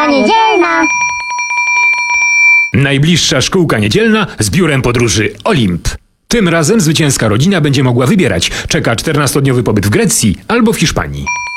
Szkółka niedzielna. Najbliższa szkółka niedzielna z biurem podróży Olimp. Tym razem zwycięska rodzina będzie mogła wybierać, czeka 14-dniowy pobyt w Grecji albo w Hiszpanii.